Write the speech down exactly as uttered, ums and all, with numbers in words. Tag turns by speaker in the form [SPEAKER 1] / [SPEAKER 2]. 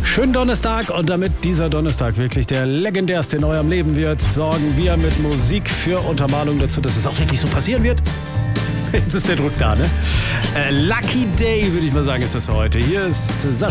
[SPEAKER 1] Schönen Donnerstag, und damit dieser Donnerstag wirklich der legendärste in eurem Leben wird, sorgen wir mit Musik für Untermalung dazu, dass es auch wirklich so passieren wird. Jetzt ist der Druck da, ne? Äh, Lucky Day, würde ich mal sagen, ist das heute. Hier ist Sascha.